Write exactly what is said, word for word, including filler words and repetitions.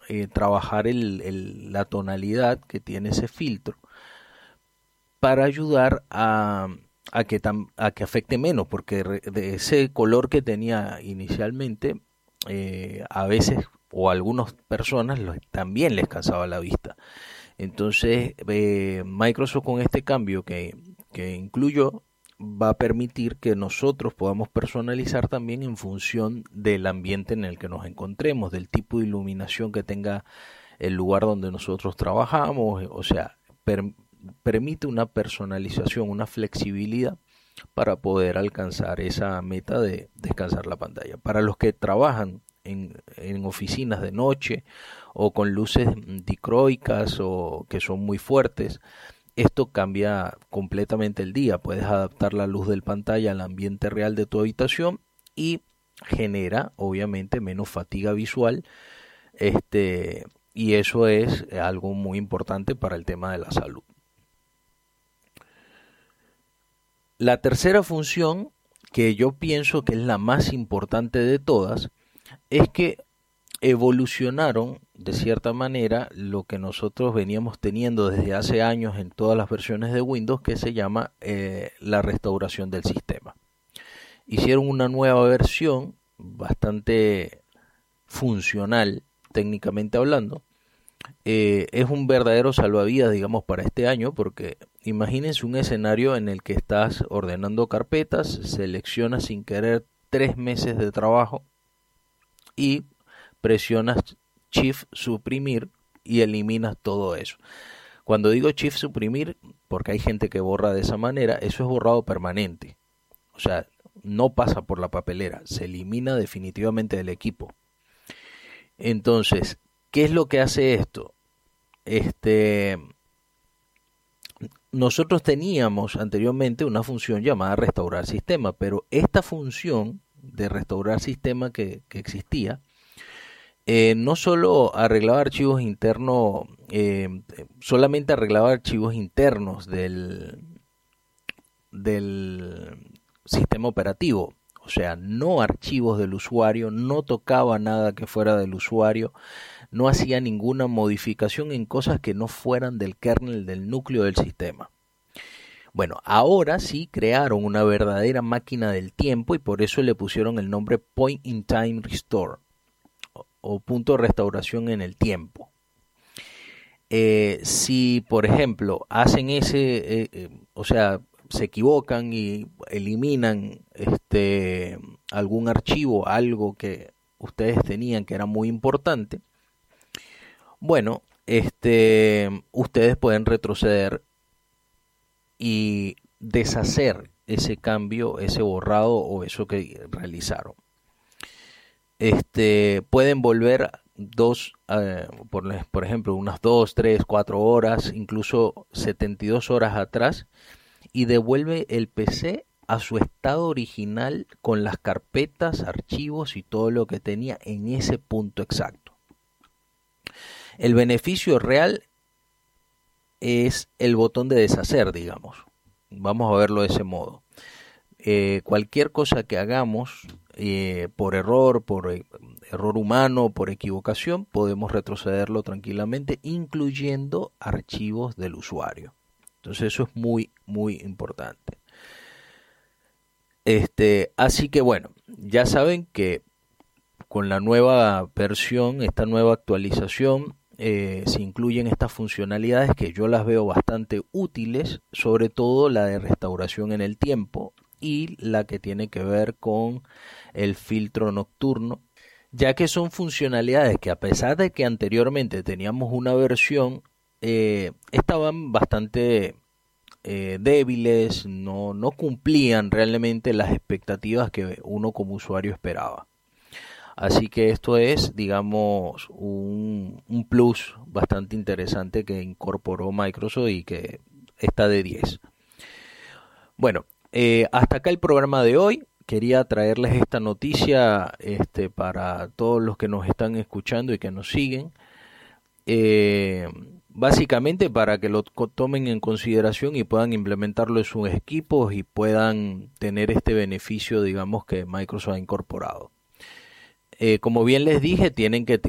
eh, trabajar el, el, la tonalidad que tiene ese filtro para ayudar a, a, que, tam, a que afecte menos, porque re, de ese color que tenía inicialmente, eh, a veces o a algunas personas lo, también les cansaba la vista. Entonces, eh, Microsoft con este cambio que, que incluyó, va a permitir que nosotros podamos personalizar también en función del ambiente en el que nos encontremos, del tipo de iluminación que tenga el lugar donde nosotros trabajamos, o sea, per, permite una personalización, una flexibilidad para poder alcanzar esa meta de descansar la pantalla. Para los que trabajan en, en oficinas de noche o con luces dicroicas o que son muy fuertes, esto cambia completamente el día. Puedes adaptar la luz del pantalla al ambiente real de tu habitación y genera obviamente menos fatiga visual, este, y eso es algo muy importante para el tema de la salud. La tercera función, que yo pienso que es la más importante de todas, es que evolucionaron de cierta manera lo que nosotros veníamos teniendo desde hace años en todas las versiones de Windows, que se llama eh, la restauración del sistema. Hicieron una nueva versión bastante funcional, técnicamente hablando. Eh, es un verdadero salvavidas, digamos, para este año, porque imagínense un escenario en el que estás ordenando carpetas, seleccionas sin querer tres meses de trabajo y presionas Shift suprimir y eliminas todo eso. Cuando digo Shift suprimir, porque hay gente que borra de esa manera, eso es borrado permanente. O sea, no pasa por la papelera, se elimina definitivamente del equipo. Entonces, ¿qué es lo que hace esto? Este, nosotros teníamos anteriormente una función llamada restaurar sistema, pero esta función de restaurar sistema que, que existía, Eh, no solo arreglaba archivos internos, eh, solamente arreglaba archivos internos del, del sistema operativo, o sea, no archivos del usuario, no tocaba nada que fuera del usuario, no hacía ninguna modificación en cosas que no fueran del kernel, del núcleo del sistema. Bueno, ahora sí crearon una verdadera máquina del tiempo y por eso le pusieron el nombre Point in Time Restore, o punto de restauración en el tiempo. Eh, si, por ejemplo, hacen ese, eh, eh, o sea, se equivocan y eliminan este, algún archivo, algo que ustedes tenían que era muy importante, bueno, este, ustedes pueden retroceder y deshacer ese cambio, ese borrado o eso que realizaron. Este, pueden volver dos, eh, por, por ejemplo, unas dos, tres, cuatro horas, incluso setenta y dos horas atrás, y devuelve el P C a su estado original con las carpetas, archivos y todo lo que tenía en ese punto exacto. El beneficio real es el botón de deshacer, digamos. Vamos a verlo de ese modo. Eh, cualquier cosa que hagamos eh, por error, por eh, error humano, por equivocación, podemos retrocederlo tranquilamente, incluyendo archivos del usuario. Entonces eso es muy, muy importante. Este, así que bueno, ya saben que con la nueva versión, esta nueva actualización, eh, se incluyen estas funcionalidades que yo las veo bastante útiles, sobre todo la de restauración en el tiempo y la que tiene que ver con el filtro nocturno, ya que son funcionalidades que a pesar de que anteriormente teníamos una versión, eh, estaban bastante eh, débiles, no, no cumplían realmente las expectativas que uno como usuario esperaba. Así que esto es, digamos, un, un plus bastante interesante que incorporó Microsoft y que está de diez. Bueno, eh, hasta acá el programa de hoy. Quería traerles esta noticia este, para todos los que nos están escuchando y que nos siguen. Eh, básicamente para que lo tomen en consideración y puedan implementarlo en sus equipos y puedan tener este beneficio, digamos, que Microsoft ha incorporado. Eh, como bien les dije, tienen que